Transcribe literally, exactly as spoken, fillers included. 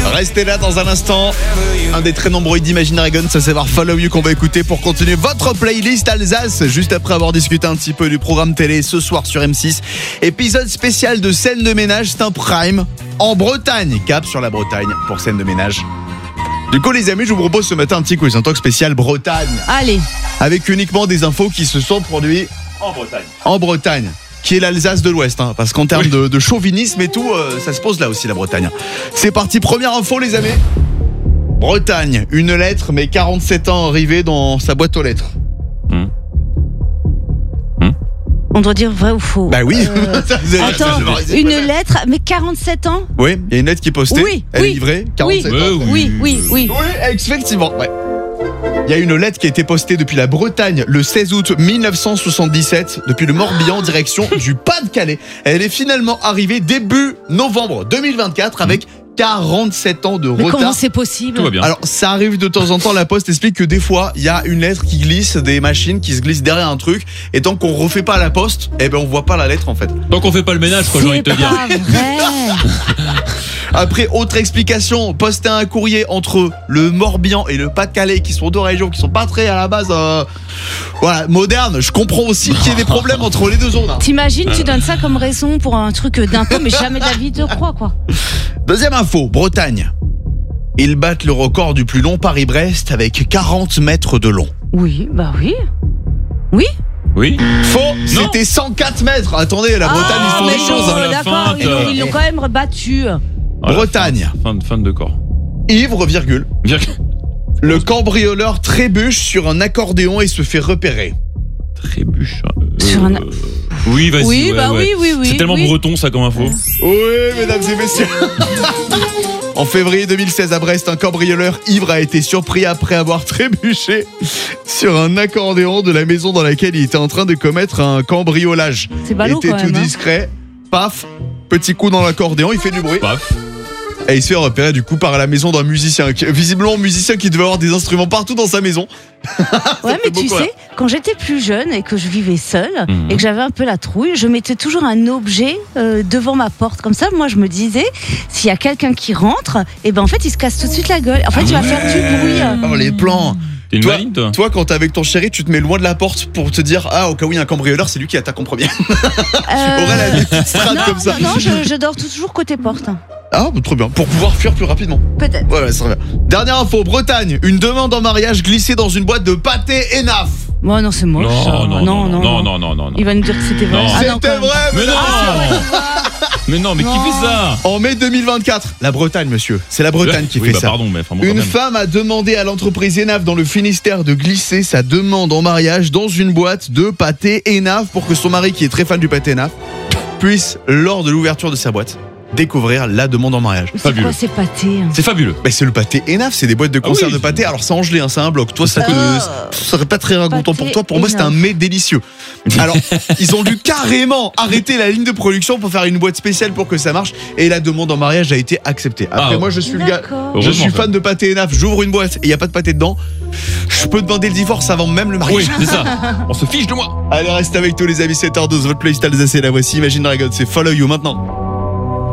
Restez là dans un instant. Un des très nombreux d'Imagine Dragons, à savoir Follow You, qu'on va écouter pour continuer votre playlist Alsace, juste après avoir discuté un petit peu du programme télé ce soir sur M six. Épisode spécial de Scène de ménage, c'est un prime en Bretagne. Cap sur la Bretagne pour Scène de ménage. Du coup les amis, je vous propose ce matin un petit quiz, un talk spécial Bretagne. Allez. Avec uniquement des infos qui se sont produites en Bretagne. En Bretagne, qui est l'Alsace de l'Ouest, hein, parce qu'en termes oui. de, de chauvinisme et tout, euh, ça se pose là aussi la Bretagne. C'est parti, première info les amis. Bretagne, une lettre, mais quarante-sept ans arrivée dans sa boîte aux lettres. Mmh. Mmh. On doit dire vrai ou faux? Bah oui. Euh, attends, une lettre, mais quarante-sept ans? Oui, il y a une lettre qui est postée, oui, elle oui, est livrée, quarante-sept oui, ans. Oui, oui, oui. Oui, oui effectivement, ouais. Il y a une lettre qui a été postée depuis la Bretagne le seize août mille neuf cent soixante-dix-sept, depuis le Morbihan en direction du Pas-de-Calais. Elle est finalement arrivée début novembre deux mille vingt-quatre avec quarante-sept ans de mais retard. Comment c'est possible? Tout va bien. Alors ça arrive de temps en temps, la Poste explique que des fois il y a une lettre qui glisse, des machines qui se glissent derrière un truc, et tant qu'on refait pas la poste, eh ben on voit pas la lettre en fait. Tant qu'on fait pas le ménage, quoi, j'ai envie de te dire. Après, autre explication, poster un courrier entre le Morbihan et le Pas-de-Calais, qui sont deux régions qui sont pas très à la base euh, voilà, modernes. Je comprends aussi qu'il y ait des problèmes entre les deux zones. Hein. T'imagines, tu donnes ça comme raison pour un truc d'impôt, mais jamais de la vie te crois quoi. Deuxième info, Bretagne. Ils battent le record du plus long Paris-Brest avec quarante mètres de long. Oui, bah oui. Oui. Oui. Faux, c'était cent quatre mètres. Attendez, la Bretagne, ah, ils font des choses. Hein. D'accord, ils l'ont, ils l'ont quand même rebattu. Ah, Bretagne. Fin de, fin de corps. Ivre, virgule. Virgule. Le cambrioleur trébuche sur un accordéon et se fait repérer. Trébuche. Euh, sur un... Oui, vas-y. Oui, ouais, bah ouais. oui, oui, oui. C'est tellement oui. breton ça comme info. Oui, mesdames et messieurs. En février deux mille seize à Brest, un cambrioleur ivre a été surpris après avoir trébuché sur un accordéon de la maison dans laquelle il était en train de commettre un cambriolage. C'est ballot, il était quand tout même, discret. Hein. Paf, petit coup dans l'accordéon, il fait du bruit. Paf. Et il se fait repérer du coup par la maison d'un musicien. Visiblement un musicien qui devait avoir des instruments partout dans sa maison. Ouais, mais tu sais, là. Quand j'étais plus jeune et que je vivais seule mmh. et que j'avais un peu la trouille, je mettais toujours un objet euh, devant ma porte. Comme ça, moi, je me disais, s'il y a quelqu'un qui rentre, et ben en fait, il se casse tout de suite la gueule. En fait, ah il va ouais. faire du bruit. Oh, les plans. T'es une toi, maline, toi, toi, quand t'es avec ton chéri, tu te mets loin de la porte pour te dire ah, au cas où il y a un cambrioleur, c'est lui qui attaque en premier. Euh... Aurel a des petites strates non, comme ça. Non, non, je, je dors toujours côté porte. Ah, bah, trop bien. Pour pouvoir fuir plus rapidement. Peut-être. Ouais, ouais, c'est très bien. Dernière info, Bretagne. Une demande en mariage glissée dans une boîte de pâté Enaf. Bon, non, c'est moche. Non, non, non, non, non, non, non, non. Il va nous dire que c'était vrai. Ah, c'était vrai, mais non. Ah, mais non, mais non. Qui fait ça? En mai deux mille vingt-quatre, la Bretagne, monsieur. C'est la Bretagne qui oui, fait bah, ça. Pardon, mais enfin, bon, une femme a demandé à l'entreprise Enaf dans le Finistère de glisser sa demande en mariage dans une boîte de pâté Enaf pour que son mari, qui est très fan du pâté Enaf, puisse, lors de l'ouverture de sa boîte, découvrir la demande en mariage. C'est fabuleux. Quoi ces pâtés hein? C'est fabuleux. Bah, c'est le pâté Enaf, c'est des boîtes de conserve ah oui. de pâté. Alors c'est en gelé, hein, c'est un bloc. Toi, ça, euh, ça serait pas très ragoûtant pour toi. Pour moi, c'était un mets délicieux. Alors, ils ont dû carrément arrêter la ligne de production pour faire une boîte spéciale pour que ça marche. Et la demande en mariage a été acceptée. Après, ah, moi, je suis le gars, je suis fan de pâté Enaf. J'ouvre une boîte et il y a pas de pâté dedans. Je peux demander le divorce avant même le mariage. Oui, c'est ça. On se fiche de moi. Allez, reste avec tous les amis. sept heures douze, votre playlist Alsace, la voici. Imagine Dragons, c'est Follow You maintenant.